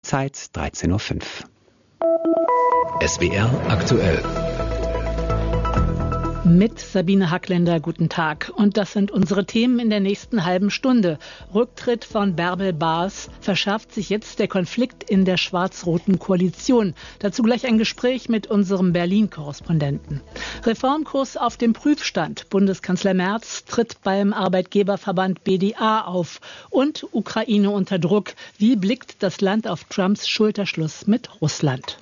Zeit 13.05 Uhr. SWR aktuell. Mit Sabine Hackländer, guten Tag. Und das sind unsere Themen in der nächsten halben Stunde. Rücktritt von Bärbel Baas. Verschärft sich jetzt der Konflikt in der schwarz-roten Koalition? Dazu gleich ein Gespräch mit unserem Berlin-Korrespondenten. Reformkurs auf dem Prüfstand. Bundeskanzler Merz tritt beim Arbeitgeberverband BDA auf. Und Ukraine unter Druck. Wie blickt das Land auf Trumps Schulterschluss mit Russland?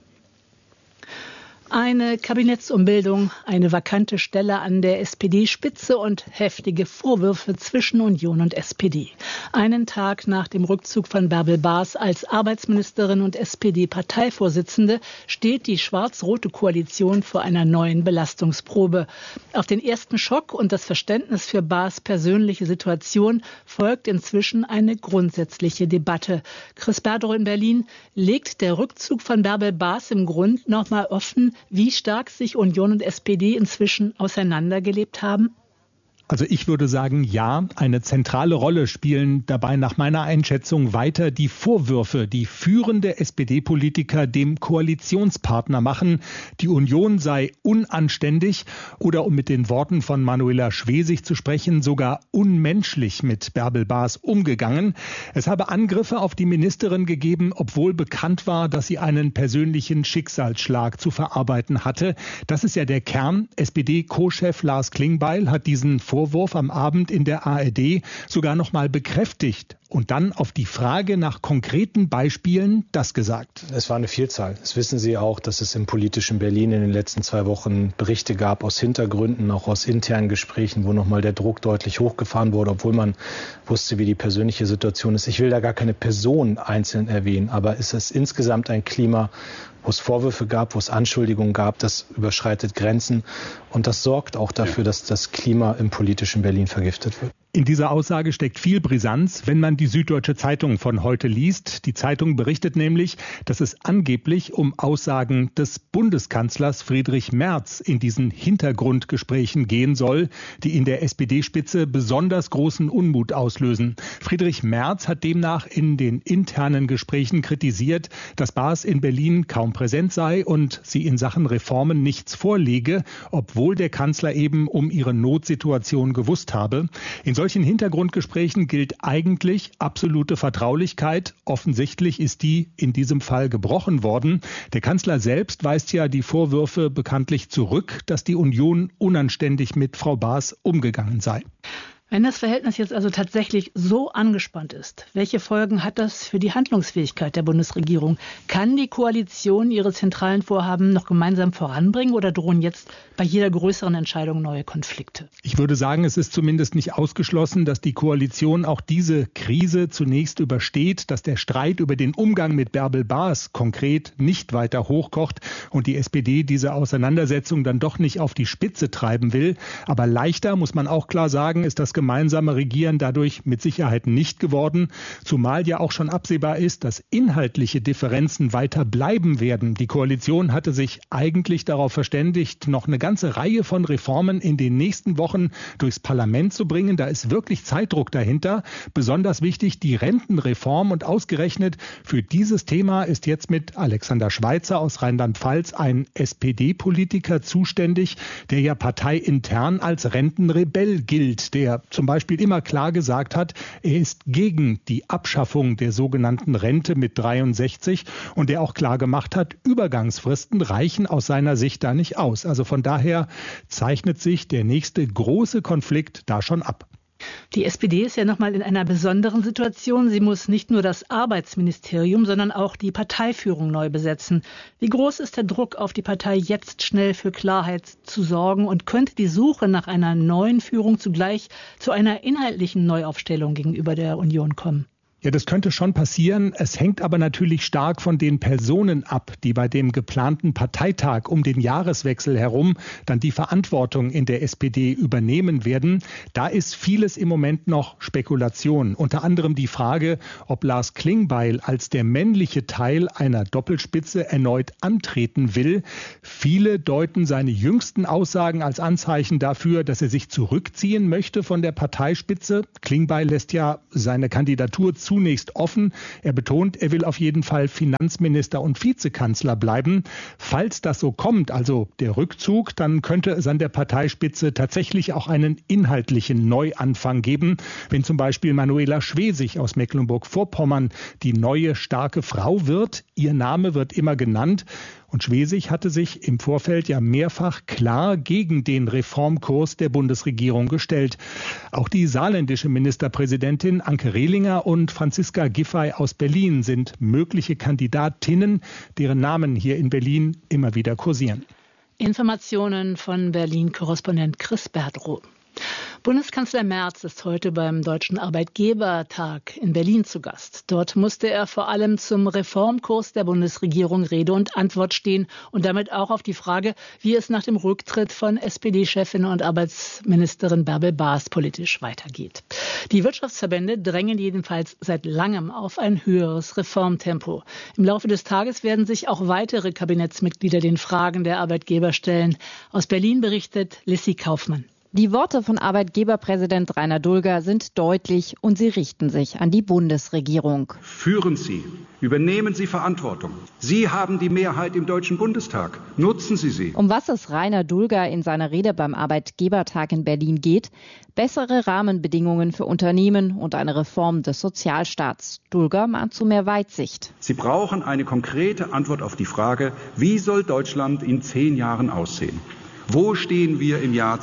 Eine Kabinettsumbildung, eine vakante Stelle an der SPD-Spitze und heftige Vorwürfe zwischen Union und SPD. Einen Tag nach dem Rückzug von Bärbel Baas als Arbeitsministerin und SPD-Parteivorsitzende steht die schwarz-rote Koalition vor einer neuen Belastungsprobe. Auf den ersten Schock und das Verständnis für Baas' persönliche Situation folgt inzwischen eine grundsätzliche Debatte. Chris Berdrow in Berlin: Legt der Rückzug von Bärbel Baas im Grund nochmal offen, wie stark sich Union und SPD inzwischen auseinandergelebt haben? Also ich würde sagen, ja, eine zentrale Rolle spielen dabei nach meiner Einschätzung weiter die Vorwürfe, die führende SPD-Politiker dem Koalitionspartner machen. Die Union sei unanständig oder, um mit den Worten von Manuela Schwesig zu sprechen, sogar unmenschlich mit Bärbel Baas umgegangen. Es habe Angriffe auf die Ministerin gegeben, obwohl bekannt war, dass sie einen persönlichen Schicksalsschlag zu verarbeiten hatte. Das ist ja der Kern. SPD-Co-Chef Lars Klingbeil hat diesen Vorwurf am Abend in der ARD sogar noch mal bekräftigt und dann auf die Frage nach konkreten Beispielen das gesagt. Es war eine Vielzahl. Das wissen Sie auch, dass es im politischen Berlin in den letzten 2 Wochen Berichte gab aus Hintergründen, auch aus internen Gesprächen, wo noch mal der Druck deutlich hochgefahren wurde, obwohl man wusste, wie die persönliche Situation ist. Ich will da gar keine Person einzeln erwähnen, aber es ist insgesamt ein Klima, wo es Vorwürfe gab, wo es Anschuldigungen gab, das überschreitet Grenzen. Und das sorgt auch dafür, dass das Klima im politischen Berlin vergiftet wird. In dieser Aussage steckt viel Brisanz, wenn man die Süddeutsche Zeitung von heute liest. Die Zeitung berichtet nämlich, dass es angeblich um Aussagen des Bundeskanzlers Friedrich Merz in diesen Hintergrundgesprächen gehen soll, die in der SPD-Spitze besonders großen Unmut auslösen. Friedrich Merz hat demnach in den internen Gesprächen kritisiert, dass Baas in Berlin kaum präsent sei und sie in Sachen Reformen nichts vorlege, obwohl der Kanzler eben um ihre Notsituation gewusst habe. In solchen Hintergrundgesprächen gilt eigentlich absolute Vertraulichkeit. Offensichtlich ist die in diesem Fall gebrochen worden. Der Kanzler selbst weist ja die Vorwürfe bekanntlich zurück, dass die Union unanständig mit Frau Baas umgegangen sei. Wenn das Verhältnis jetzt also tatsächlich so angespannt ist, welche Folgen hat das für die Handlungsfähigkeit der Bundesregierung? Kann die Koalition ihre zentralen Vorhaben noch gemeinsam voranbringen oder drohen jetzt bei jeder größeren Entscheidung neue Konflikte? Ich würde sagen, es ist zumindest nicht ausgeschlossen, dass die Koalition auch diese Krise zunächst übersteht, dass der Streit über den Umgang mit Bärbel Baas konkret nicht weiter hochkocht und die SPD diese Auseinandersetzung dann doch nicht auf die Spitze treiben will. Aber leichter, muss man auch klar sagen, ist das gemeinsame Regieren dadurch mit Sicherheit nicht geworden, zumal ja auch schon absehbar ist, dass inhaltliche Differenzen weiter bleiben werden. Die Koalition hatte sich eigentlich darauf verständigt, noch eine ganze Reihe von Reformen in den nächsten Wochen durchs Parlament zu bringen. Da ist wirklich Zeitdruck dahinter. Besonders wichtig die Rentenreform, und ausgerechnet für dieses Thema ist jetzt mit Alexander Schweitzer aus Rheinland-Pfalz ein SPD-Politiker zuständig, der ja parteiintern als Rentenrebell gilt, der zum Beispiel immer klar gesagt hat, er ist gegen die Abschaffung der sogenannten Rente mit 63 und der auch klar gemacht hat, Übergangsfristen reichen aus seiner Sicht da nicht aus. Also von daher zeichnet sich der nächste große Konflikt da schon ab. Die SPD ist ja nochmal in einer besonderen Situation. Sie muss nicht nur das Arbeitsministerium, sondern auch die Parteiführung neu besetzen. Wie groß ist der Druck auf die Partei, jetzt schnell für Klarheit zu sorgen? Und könnte die Suche nach einer neuen Führung zugleich zu einer inhaltlichen Neuaufstellung gegenüber der Union kommen? Ja, das könnte schon passieren. Es hängt aber natürlich stark von den Personen ab, die bei dem geplanten Parteitag um den Jahreswechsel herum dann die Verantwortung in der SPD übernehmen werden. Da ist vieles im Moment noch Spekulation. Unter anderem die Frage, ob Lars Klingbeil als der männliche Teil einer Doppelspitze erneut antreten will. Viele deuten seine jüngsten Aussagen als Anzeichen dafür, dass er sich zurückziehen möchte von der Parteispitze. Klingbeil lässt ja seine Kandidatur zunächst offen. Er betont, er will auf jeden Fall Finanzminister und Vizekanzler bleiben. Falls das so kommt, also der Rückzug, dann könnte es an der Parteispitze tatsächlich auch einen inhaltlichen Neuanfang geben, wenn zum Beispiel Manuela Schwesig aus Mecklenburg-Vorpommern die neue starke Frau wird. Ihr Name wird immer genannt. Und Schwesig hatte sich im Vorfeld ja mehrfach klar gegen den Reformkurs der Bundesregierung gestellt. Auch die saarländische Ministerpräsidentin Anke Rehlinger und Franziska Giffey aus Berlin sind mögliche Kandidatinnen, deren Namen hier in Berlin immer wieder kursieren. Informationen von Berlin-Korrespondent Chris Berdrow. Bundeskanzler Merz ist heute beim Deutschen Arbeitgebertag in Berlin zu Gast. Dort musste er vor allem zum Reformkurs der Bundesregierung Rede und Antwort stehen und damit auch auf die Frage, wie es nach dem Rücktritt von SPD-Chefin und Arbeitsministerin Bärbel Baas politisch weitergeht. Die Wirtschaftsverbände drängen jedenfalls seit langem auf ein höheres Reformtempo. Im Laufe des Tages werden sich auch weitere Kabinettsmitglieder den Fragen der Arbeitgeber stellen. Aus Berlin berichtet Lissy Kaufmann. Die Worte von Arbeitgeberpräsident Rainer Dulger sind deutlich und sie richten sich an die Bundesregierung. Führen Sie, übernehmen Sie Verantwortung. Sie haben die Mehrheit im Deutschen Bundestag. Nutzen Sie sie. Um was es Rainer Dulger in seiner Rede beim Arbeitgebertag in Berlin geht: bessere Rahmenbedingungen für Unternehmen und eine Reform des Sozialstaats. Dulger mahnt zu mehr Weitsicht. Sie brauchen eine konkrete Antwort auf die Frage, wie soll Deutschland in 10 Jahren aussehen? Wo stehen wir im Jahr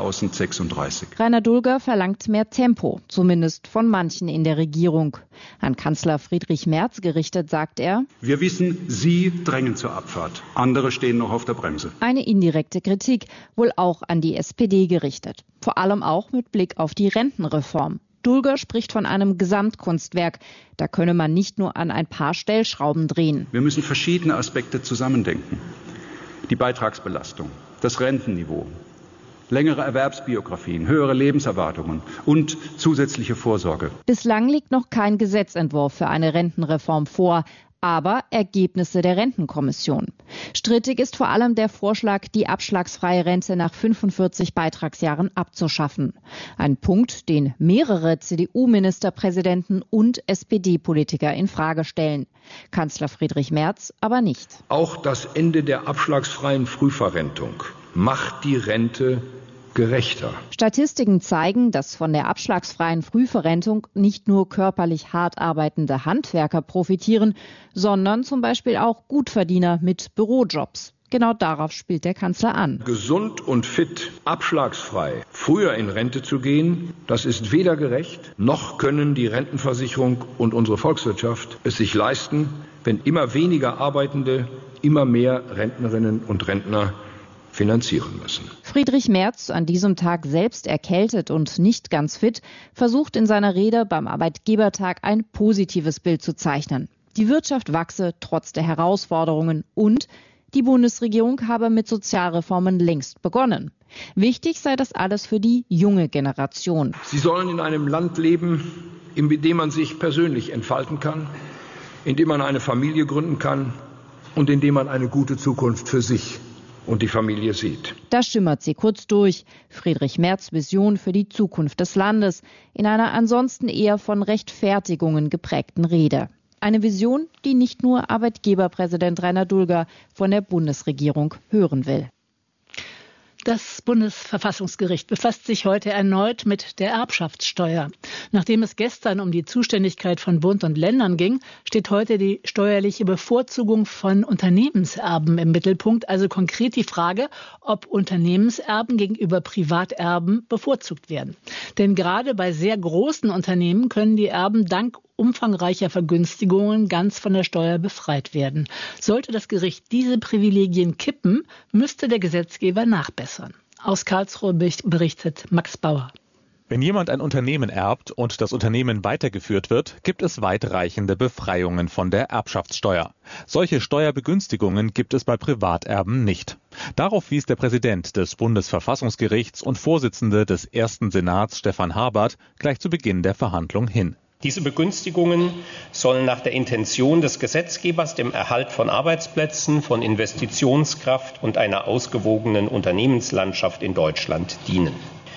2036? Rainer Dulger verlangt mehr Tempo, zumindest von manchen in der Regierung. An Kanzler Friedrich Merz gerichtet sagt er: Wir wissen, Sie drängen zur Abfahrt. Andere stehen noch auf der Bremse. Eine indirekte Kritik, wohl auch an die SPD gerichtet. Vor allem auch mit Blick auf die Rentenreform. Dulger spricht von einem Gesamtkunstwerk. Da könne man nicht nur an ein paar Stellschrauben drehen. Wir müssen verschiedene Aspekte zusammendenken. Die Beitragsbelastung, das Rentenniveau, längere Erwerbsbiografien, höhere Lebenserwartungen und zusätzliche Vorsorge. Bislang liegt noch kein Gesetzentwurf für eine Rentenreform vor, aber Ergebnisse der Rentenkommission. Strittig ist vor allem der Vorschlag, die abschlagsfreie Rente nach 45 Beitragsjahren abzuschaffen. Ein Punkt, den mehrere CDU-Ministerpräsidenten und SPD-Politiker in Frage stellen. Kanzler Friedrich Merz aber nicht. Auch das Ende der abschlagsfreien Frühverrentung macht die Rente gerechter. Statistiken zeigen, dass von der abschlagsfreien Frühverrentung nicht nur körperlich hart arbeitende Handwerker profitieren, sondern zum Beispiel auch Gutverdiener mit Bürojobs. Genau darauf spielt der Kanzler an. Gesund und fit, abschlagsfrei, früher in Rente zu gehen, das ist weder gerecht, noch können die Rentenversicherung und unsere Volkswirtschaft es sich leisten, wenn immer weniger Arbeitende immer mehr Rentnerinnen und Rentner finanzieren müssen. Friedrich Merz, an diesem Tag selbst erkältet und nicht ganz fit, versucht in seiner Rede beim Arbeitgebertag ein positives Bild zu zeichnen. Die Wirtschaft wachse trotz der Herausforderungen und die Bundesregierung habe mit Sozialreformen längst begonnen. Wichtig sei das alles für die junge Generation. Sie sollen in einem Land leben, in dem man sich persönlich entfalten kann, in dem man eine Familie gründen kann und in dem man eine gute Zukunft für sich und die Familie sieht. Da schimmert sie kurz durch. Friedrich Merz' Vision für die Zukunft des Landes in einer ansonsten eher von Rechtfertigungen geprägten Rede. Eine Vision, die nicht nur Arbeitgeberpräsident Rainer Dulger von der Bundesregierung hören will. Das Bundesverfassungsgericht befasst sich heute erneut mit der Erbschaftssteuer. Nachdem es gestern um die Zuständigkeit von Bund und Ländern ging, steht heute die steuerliche Bevorzugung von Unternehmenserben im Mittelpunkt. Also konkret die Frage, ob Unternehmenserben gegenüber Privaterben bevorzugt werden. Denn gerade bei sehr großen Unternehmen können die Erben dank umfangreicher Vergünstigungen ganz von der Steuer befreit werden. Sollte das Gericht diese Privilegien kippen, müsste der Gesetzgeber nachbessern. Aus Karlsruhe berichtet Max Bauer. Wenn jemand ein Unternehmen erbt und das Unternehmen weitergeführt wird, gibt es weitreichende Befreiungen von der Erbschaftssteuer. Solche Steuerbegünstigungen gibt es bei Privaterben nicht. Darauf wies der Präsident des Bundesverfassungsgerichts und Vorsitzende des ersten Senats, Stefan Habert, gleich zu Beginn der Verhandlung hin. Diese Begünstigungen sollen nach der Intention des Gesetzgebers dem Erhalt von Arbeitsplätzen, von Investitionskraft und einer ausgewogenen Unternehmenslandschaft in Deutschland dienen.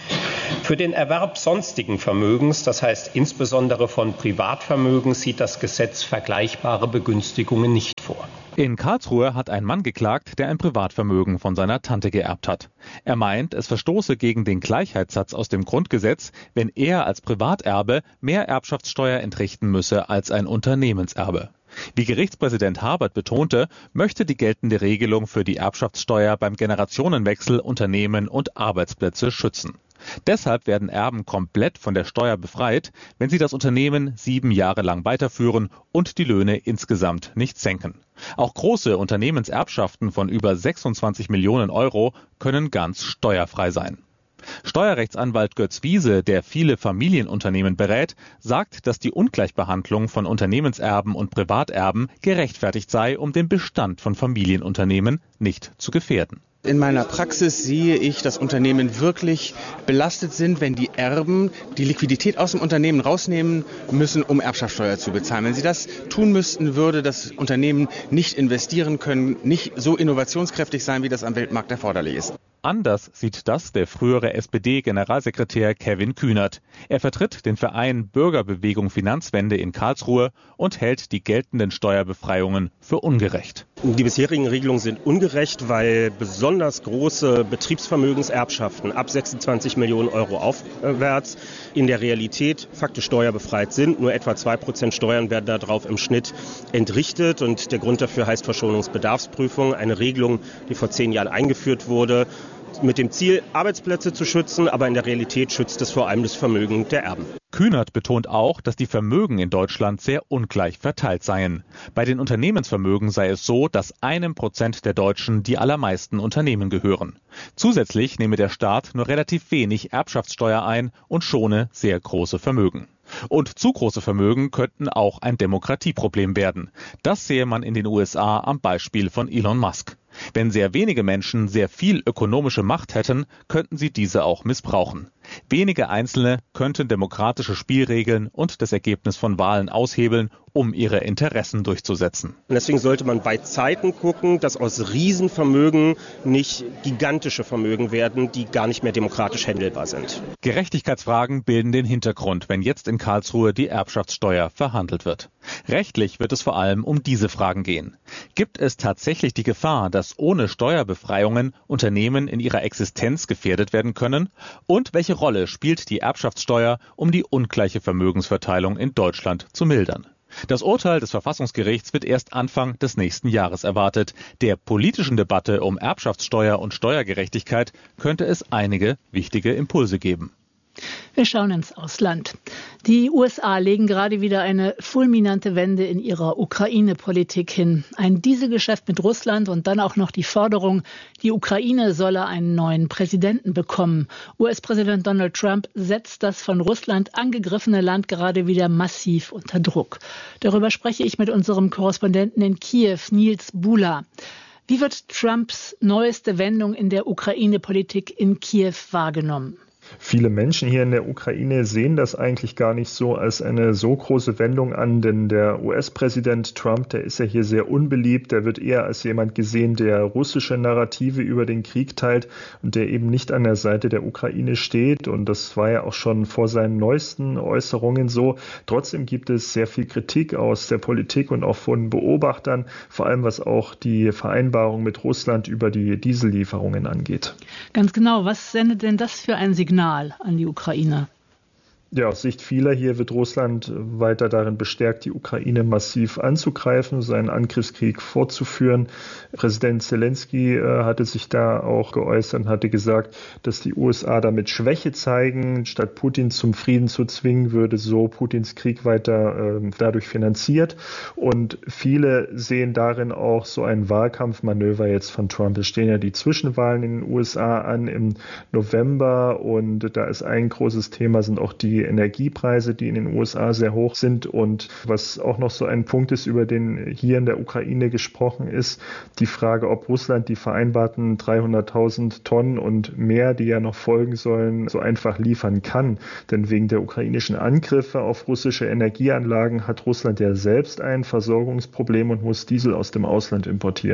Für den Erwerb sonstigen Vermögens, das heißt insbesondere von Privatvermögen, sieht das Gesetz vergleichbare Begünstigungen nicht vor. In Karlsruhe hat ein Mann geklagt, der ein Privatvermögen von seiner Tante geerbt hat. Er meint, es verstoße gegen den Gleichheitssatz aus dem Grundgesetz, wenn er als Privaterbe mehr Erbschaftssteuer entrichten müsse als ein Unternehmenserbe. Wie Gerichtspräsident Habert betonte, möchte die geltende Regelung für die Erbschaftssteuer beim Generationenwechsel Unternehmen und Arbeitsplätze schützen. Deshalb werden Erben komplett von der Steuer befreit, wenn sie das Unternehmen 7 Jahre lang weiterführen und die Löhne insgesamt nicht senken. Auch große Unternehmenserbschaften von über 26 Millionen Euro können ganz steuerfrei sein. Steuerrechtsanwalt Götz Wiese, der viele Familienunternehmen berät, sagt, dass die Ungleichbehandlung von Unternehmenserben und Privaterben gerechtfertigt sei, um den Bestand von Familienunternehmen nicht zu gefährden. In meiner Praxis sehe ich, dass Unternehmen wirklich belastet sind, wenn die Erben die Liquidität aus dem Unternehmen rausnehmen müssen, um Erbschaftssteuer zu bezahlen. Wenn sie das tun müssten, würde das Unternehmen nicht investieren können, nicht so innovationskräftig sein, wie das am Weltmarkt erforderlich ist. Anders sieht das der frühere SPD-Generalsekretär Kevin Kühnert. Er vertritt den Verein Bürgerbewegung Finanzwende in Karlsruhe und hält die geltenden Steuerbefreiungen für ungerecht. Die bisherigen Regelungen sind ungerecht, weil besonders große Betriebsvermögenserbschaften ab 26 Millionen Euro aufwärts in der Realität faktisch steuerbefreit sind. Nur etwa 2% Steuern werden darauf im Schnitt entrichtet. Und der Grund dafür heißt Verschuldungsbedarfsprüfung, eine Regelung, die vor 10 Jahren eingeführt wurde, mit dem Ziel, Arbeitsplätze zu schützen, aber in der Realität schützt es vor allem das Vermögen der Erben. Kühnert betont auch, dass die Vermögen in Deutschland sehr ungleich verteilt seien. Bei den Unternehmensvermögen sei es so, dass 1% der Deutschen die allermeisten Unternehmen gehören. Zusätzlich nehme der Staat nur relativ wenig Erbschaftssteuer ein und schone sehr große Vermögen. Und zu große Vermögen könnten auch ein Demokratieproblem werden. Das sehe man in den USA am Beispiel von Elon Musk. Wenn sehr wenige Menschen sehr viel ökonomische Macht hätten, könnten sie diese auch missbrauchen. Wenige Einzelne könnten demokratische Spielregeln und das Ergebnis von Wahlen aushebeln, um ihre Interessen durchzusetzen. Und deswegen sollte man bei Zeiten gucken, dass aus Riesenvermögen nicht gigantische Vermögen werden, die gar nicht mehr demokratisch handelbar sind. Gerechtigkeitsfragen bilden den Hintergrund, wenn jetzt in Karlsruhe die Erbschaftssteuer verhandelt wird. Rechtlich wird es vor allem um diese Fragen gehen. Gibt es tatsächlich die Gefahr, dass ohne Steuerbefreiungen Unternehmen in ihrer Existenz gefährdet werden können? Und welche Rolle spielt die Erbschaftssteuer, um die ungleiche Vermögensverteilung in Deutschland zu mildern? Das Urteil des Verfassungsgerichts wird erst Anfang des nächsten Jahres erwartet. Der politischen Debatte um Erbschaftssteuer und Steuergerechtigkeit könnte es einige wichtige Impulse geben. Wir schauen ins Ausland. Die USA legen gerade wieder eine fulminante Wende in ihrer Ukraine-Politik hin. Ein Dieselgeschäft mit Russland und dann auch noch die Forderung, die Ukraine solle einen neuen Präsidenten bekommen. US-Präsident Donald Trump setzt das von Russland angegriffene Land gerade wieder massiv unter Druck. Darüber spreche ich mit unserem Korrespondenten in Kiew, Nils Bula. Wie wird Trumps neueste Wendung in der Ukraine-Politik in Kiew wahrgenommen? Viele Menschen hier in der Ukraine sehen das eigentlich gar nicht so als eine so große Wendung an, denn der US-Präsident Trump, der ist ja hier sehr unbeliebt, der wird eher als jemand gesehen, der russische Narrative über den Krieg teilt und der eben nicht an der Seite der Ukraine steht, und das war ja auch schon vor seinen neuesten Äußerungen so. Trotzdem gibt es sehr viel Kritik aus der Politik und auch von Beobachtern, vor allem was auch die Vereinbarung mit Russland über die Diesellieferungen angeht. Ganz genau, was sendet denn das für ein Signal an die Ukraine? Ja, aus Sicht vieler hier wird Russland weiter darin bestärkt, die Ukraine massiv anzugreifen, seinen Angriffskrieg fortzuführen. Präsident Zelensky hatte sich da auch geäußert und hatte gesagt, dass die USA damit Schwäche zeigen. Statt Putin zum Frieden zu zwingen, würde so Putins Krieg weiter dadurch finanziert. Und viele sehen darin auch so ein Wahlkampfmanöver jetzt von Trump. Es stehen ja die Zwischenwahlen in den USA an im November, und da ist ein großes Thema, sind auch die Energiepreise, die in den USA sehr hoch sind. Und was auch noch so ein Punkt ist, über den hier in der Ukraine gesprochen ist, die Frage, ob Russland die vereinbarten 300.000 Tonnen und mehr, die ja noch folgen sollen, so einfach liefern kann. Denn wegen der ukrainischen Angriffe auf russische Energieanlagen hat Russland ja selbst ein Versorgungsproblem und muss Diesel aus dem Ausland importieren.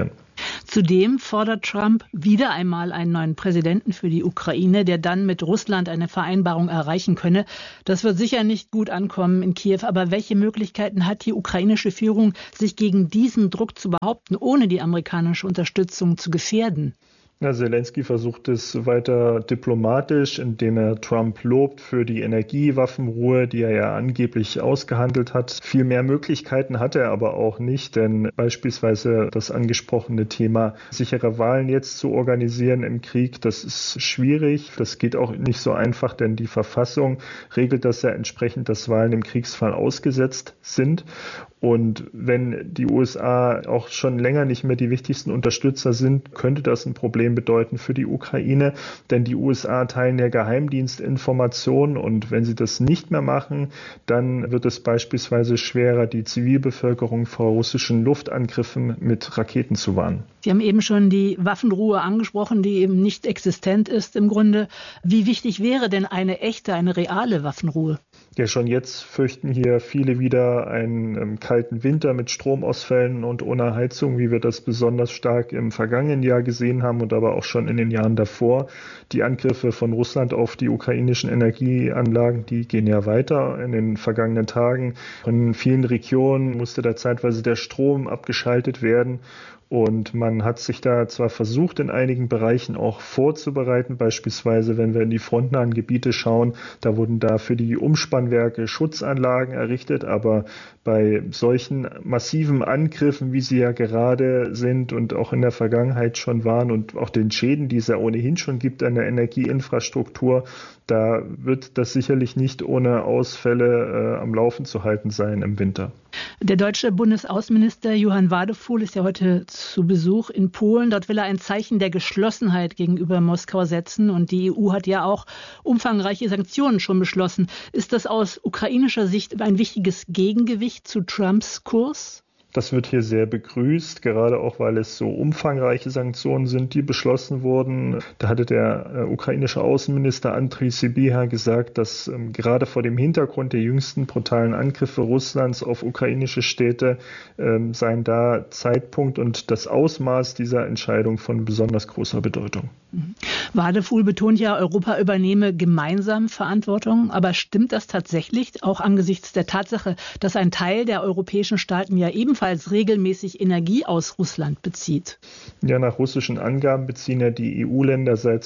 Zudem fordert Trump wieder einmal einen neuen Präsidenten für die Ukraine, der dann mit Russland eine Vereinbarung erreichen könne. Das wird sicher nicht gut ankommen in Kiew. Aber welche Möglichkeiten hat die ukrainische Führung, sich gegen diesen Druck zu behaupten, ohne die amerikanische Unterstützung zu gefährden? Ja, Zelensky versucht es weiter diplomatisch, indem er Trump lobt für die Energiewaffenruhe, die er ja angeblich ausgehandelt hat. Viel mehr Möglichkeiten hat er aber auch nicht, denn beispielsweise das angesprochene Thema sichere Wahlen jetzt zu organisieren im Krieg, das ist schwierig. Das geht auch nicht so einfach, denn die Verfassung regelt das ja entsprechend, dass Wahlen im Kriegsfall ausgesetzt sind. Und wenn die USA auch schon länger nicht mehr die wichtigsten Unterstützer sind, könnte das ein Problem bedeuten für die Ukraine, denn die USA teilen ja Geheimdienstinformationen und wenn sie das nicht mehr machen, dann wird es beispielsweise schwerer, die Zivilbevölkerung vor russischen Luftangriffen mit Raketen zu warnen. Sie haben eben schon die Waffenruhe angesprochen, die eben nicht existent ist im Grunde. Wie wichtig wäre denn eine echte, eine reale Waffenruhe? Ja, schon jetzt fürchten hier viele wieder einen kalten Winter mit Stromausfällen und ohne Heizung, wie wir das besonders stark im vergangenen Jahr gesehen haben und aber auch schon in den Jahren davor. Die Angriffe von Russland auf die ukrainischen Energieanlagen, die gehen ja weiter in den vergangenen Tagen. In vielen Regionen musste da zeitweise der Strom abgeschaltet werden. Und man hat sich da zwar versucht, in einigen Bereichen auch vorzubereiten, beispielsweise wenn wir in die frontnahen Gebiete schauen, da wurden da für die Umspannwerke Schutzanlagen errichtet, aber bei solchen massiven Angriffen, wie sie ja gerade sind und auch in der Vergangenheit schon waren und auch den Schäden, die es ja ohnehin schon gibt an der Energieinfrastruktur, da wird das sicherlich nicht ohne Ausfälle am Laufen zu halten sein im Winter. Der deutsche Bundesaußenminister Johann Wadefuhl ist ja heute zu Besuch in Polen. Dort will er ein Zeichen der Geschlossenheit gegenüber Moskau setzen. Und die EU hat ja auch umfangreiche Sanktionen schon beschlossen. Ist das aus ukrainischer Sicht ein wichtiges Gegengewicht zu Trumps Kurs? Das wird hier sehr begrüßt, gerade auch, weil es so umfangreiche Sanktionen sind, die beschlossen wurden. Da hatte der ukrainische Außenminister Andriy Sybiha gesagt, dass gerade vor dem Hintergrund der jüngsten brutalen Angriffe Russlands auf ukrainische Städte seien da Zeitpunkt und das Ausmaß dieser Entscheidung von besonders großer Bedeutung. Wadefuhl betont ja, Europa übernehme gemeinsam Verantwortung. Aber stimmt das tatsächlich, auch angesichts der Tatsache, dass ein Teil der europäischen Staaten ja ebenfalls regelmäßig Energie aus Russland bezieht? Ja, nach russischen Angaben beziehen ja die EU-Länder seit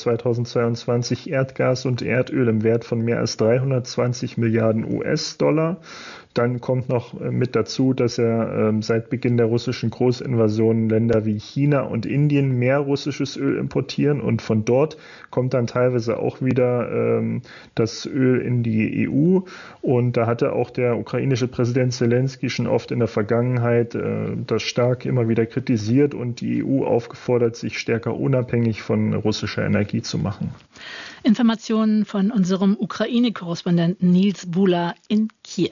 2022 Erdgas und Erdöl im Wert von mehr als 320 Milliarden US-Dollar. Dann kommt noch mit dazu, dass seit Beginn der russischen Großinvasion Länder wie China und Indien mehr russisches Öl importieren und von dort kommt dann teilweise auch wieder das Öl in die EU. Und da hatte auch der ukrainische Präsident Zelensky schon oft in der Vergangenheit das stark immer wieder kritisiert und die EU aufgefordert, sich stärker unabhängig von russischer Energie zu machen. Informationen von unserem Ukraine-Korrespondenten Nils Bula in Kiew.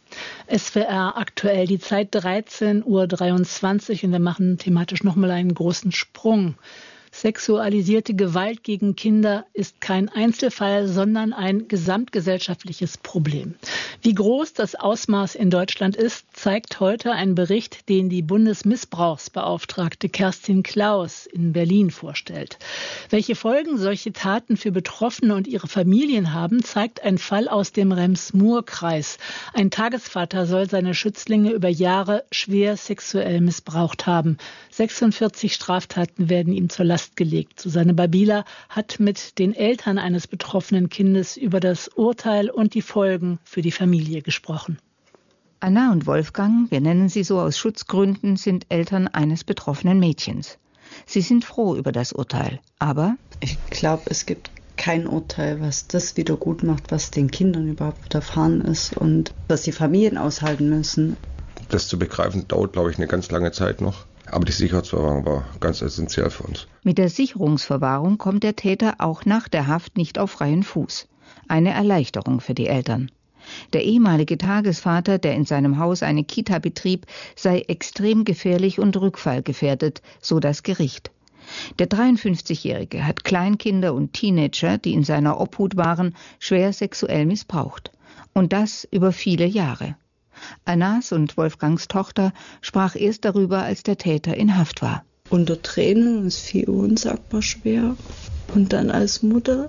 SWR aktuell, die Zeit 13:23 Uhr und wir machen thematisch nochmal einen großen Sprung. Sexualisierte Gewalt gegen Kinder ist kein Einzelfall, sondern ein gesamtgesellschaftliches Problem. Wie groß das Ausmaß in Deutschland ist, zeigt heute ein Bericht, den die Bundesmissbrauchsbeauftragte Kerstin Klaus in Berlin vorstellt. Welche Folgen solche Taten für Betroffene und ihre Familien haben, zeigt ein Fall aus dem Rems-Murr-Kreis. Ein Tagesvater soll seine Schützlinge über Jahre schwer sexuell missbraucht haben. 46 Straftaten werden ihm zur Last gelegt. Susanne Babila hat mit den Eltern eines betroffenen Kindes über das Urteil und die Folgen für die Familie gesprochen. Anna und Wolfgang, wir nennen sie so aus Schutzgründen, sind Eltern eines betroffenen Mädchens. Sie sind froh über das Urteil, aber ich glaube, es gibt kein Urteil, was das wieder gut macht, was den Kindern überhaupt widerfahren ist und was die Familien aushalten müssen. Das zu begreifen dauert, glaube ich, eine ganz lange Zeit noch. Aber die Sicherheitsverwahrung war ganz essentiell für uns. Mit der Sicherungsverwahrung kommt der Täter auch nach der Haft nicht auf freien Fuß. Eine Erleichterung für die Eltern. Der ehemalige Tagesvater, der in seinem Haus eine Kita betrieb, sei extrem gefährlich und rückfallgefährdet, so das Gericht. Der 53-Jährige hat Kleinkinder und Teenager, die in seiner Obhut waren, schwer sexuell missbraucht. Und das über viele Jahre. Annas und Wolfgangs Tochter sprach erst darüber, als der Täter in Haft war. unter Tränen, es fiel unsagbar schwer. Und dann als Mutter,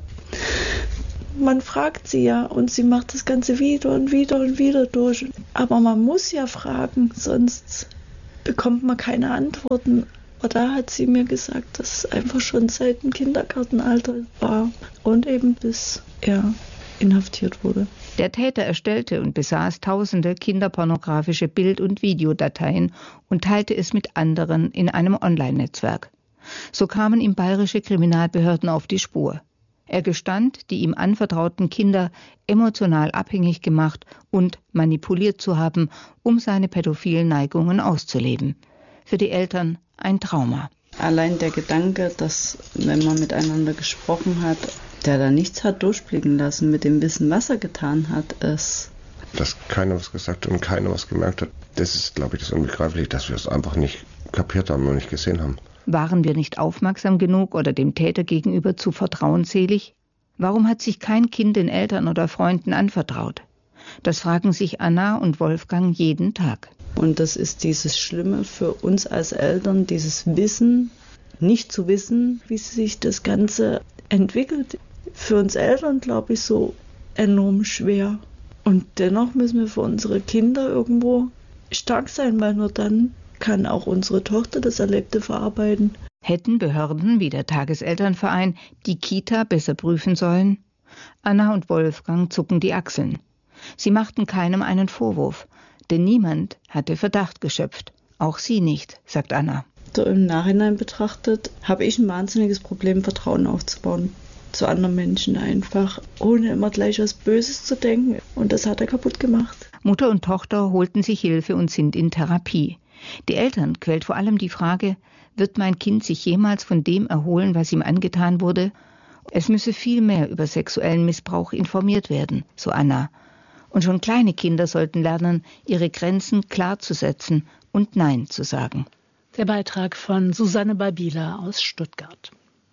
man fragt sie ja und sie macht das Ganze wieder und wieder und wieder durch. Aber man muss ja fragen, sonst bekommt man keine Antworten. Aber da hat sie mir gesagt, dass es einfach schon seit dem Kindergartenalter war und eben bis er inhaftiert wurde. Der Täter erstellte und besaß tausende kinderpornografische Bild- und Videodateien und teilte es mit anderen in einem Online-Netzwerk. So kamen ihm bayerische Kriminalbehörden auf die Spur. Er gestand, die ihm anvertrauten Kinder emotional abhängig gemacht und manipuliert zu haben, um seine pädophilen Neigungen auszuleben. Für die Eltern ein Trauma. Allein der Gedanke, dass, wenn man miteinander gesprochen hat, der da nichts hat durchblicken lassen mit dem Wissen, was er getan hat, ist... Dass keiner was gesagt hat und keiner was gemerkt hat, das ist, glaube ich, das Unbegreifliche, dass wir es einfach nicht kapiert haben und nicht gesehen haben. Waren wir nicht aufmerksam genug oder dem Täter gegenüber zu vertrauensselig? Warum hat sich kein Kind den Eltern oder Freunden anvertraut? Das fragen sich Anna und Wolfgang jeden Tag. Und das ist dieses Schlimme für uns als Eltern, dieses Wissen, nicht zu wissen, wie sich das Ganze entwickelt. Für uns Eltern, glaube ich, so enorm schwer. Und dennoch müssen wir für unsere Kinder irgendwo stark sein, weil nur dann kann auch unsere Tochter das Erlebte verarbeiten. Hätten Behörden wie der Tageselternverein die Kita besser prüfen sollen? Anna und Wolfgang zucken die Achseln. Sie machten keinem einen Vorwurf, denn niemand hatte Verdacht geschöpft. Auch sie nicht, sagt Anna. So im Nachhinein betrachtet habe ich ein wahnsinniges Problem, Vertrauen aufzubauen zu anderen Menschen einfach, ohne immer gleich was Böses zu denken. Und das hat er kaputt gemacht. Mutter und Tochter holten sich Hilfe und sind in Therapie. Die Eltern quält vor allem die Frage, wird mein Kind sich jemals von dem erholen, was ihm angetan wurde? Es müsse viel mehr über sexuellen Missbrauch informiert werden, so Anna. Und schon kleine Kinder sollten lernen, ihre Grenzen klar zu setzen und Nein zu sagen. Der Beitrag von Susanne Babila aus Stuttgart.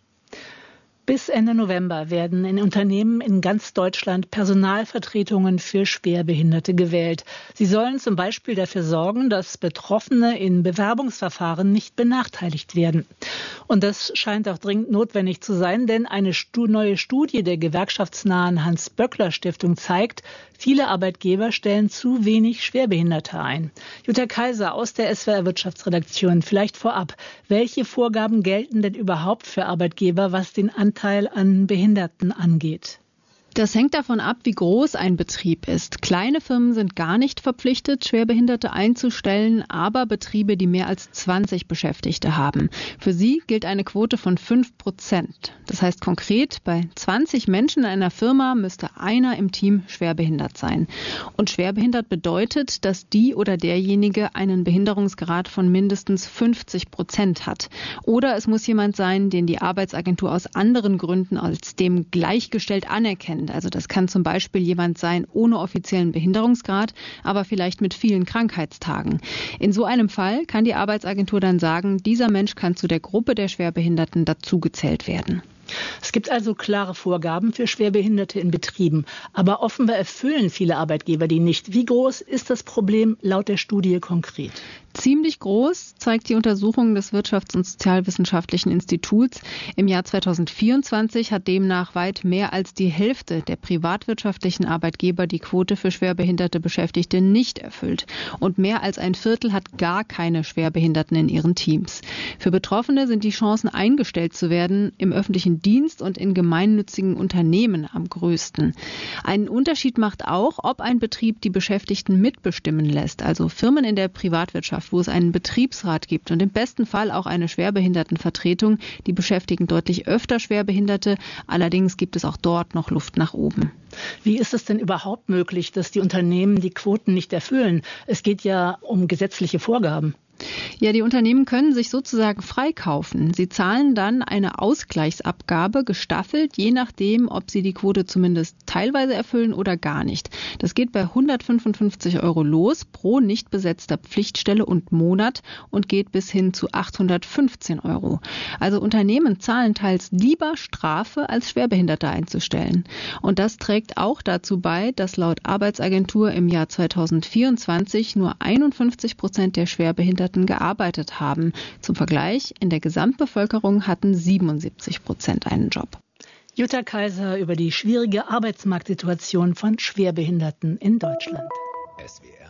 Bis Ende November werden in Unternehmen in ganz Deutschland Personalvertretungen für Schwerbehinderte gewählt. Sie sollen zum Beispiel dafür sorgen, dass Betroffene in Bewerbungsverfahren nicht benachteiligt werden. Und das scheint auch dringend notwendig zu sein, denn eine neue Studie der gewerkschaftsnahen Hans-Böckler-Stiftung zeigt, viele Arbeitgeber stellen zu wenig Schwerbehinderte ein. Jutta Kaiser aus der SWR-Wirtschaftsredaktion, vielleicht vorab. Welche Vorgaben gelten denn überhaupt für Arbeitgeber, was den Anteil an Behinderten angeht? Das hängt davon ab, wie groß ein Betrieb ist. Kleine Firmen sind gar nicht verpflichtet, Schwerbehinderte einzustellen, aber Betriebe, die mehr als 20 Beschäftigte haben. Für sie gilt eine Quote von 5%. Das heißt konkret, bei 20 Menschen in einer Firma müsste einer im Team schwerbehindert sein. Und schwerbehindert bedeutet, dass die oder derjenige einen Behinderungsgrad von mindestens 50% hat. Oder es muss jemand sein, den die Arbeitsagentur aus anderen Gründen als dem gleichgestellt anerkennt. Also das kann zum Beispiel jemand sein ohne offiziellen Behinderungsgrad, aber vielleicht mit vielen Krankheitstagen. In so einem Fall kann die Arbeitsagentur dann sagen, dieser Mensch kann zu der Gruppe der Schwerbehinderten dazugezählt werden. Es gibt also klare Vorgaben für Schwerbehinderte in Betrieben. Aber offenbar erfüllen viele Arbeitgeber die nicht. Wie groß ist das Problem laut der Studie konkret? Ziemlich groß, zeigt die Untersuchung des Wirtschafts- und Sozialwissenschaftlichen Instituts. Im Jahr 2024 hat demnach weit mehr als die Hälfte der privatwirtschaftlichen Arbeitgeber die Quote für schwerbehinderte Beschäftigte nicht erfüllt. Und mehr als ein Viertel hat gar keine Schwerbehinderten in ihren Teams. Für Betroffene sind die Chancen, eingestellt zu werden, im öffentlichen Dienst und in gemeinnützigen Unternehmen am größten. Einen Unterschied macht auch, ob ein Betrieb die Beschäftigten mitbestimmen lässt, also Firmen in der Privatwirtschaft, wo es einen Betriebsrat gibt und im besten Fall auch eine Schwerbehindertenvertretung. Die beschäftigen deutlich öfter Schwerbehinderte. Allerdings gibt es auch dort noch Luft nach oben. Wie ist es denn überhaupt möglich, dass die Unternehmen die Quoten nicht erfüllen? Es geht ja um gesetzliche Vorgaben. Ja, die Unternehmen können sich sozusagen freikaufen. Sie zahlen dann eine Ausgleichsabgabe gestaffelt, je nachdem, ob sie die Quote zumindest teilweise erfüllen oder gar nicht. Das geht bei 155 € los pro nicht besetzter Pflichtstelle und Monat und geht bis hin zu 815 €. Also Unternehmen zahlen teils lieber Strafe, als Schwerbehinderte einzustellen. Und das trägt auch dazu bei, dass laut Arbeitsagentur im Jahr 2024 nur 51% der Schwerbehinderten Schwerbehinderten gearbeitet haben. Zum Vergleich, in der Gesamtbevölkerung hatten 77% einen Job. Jutta Kaiser über die schwierige Arbeitsmarktsituation von Schwerbehinderten in Deutschland. SWR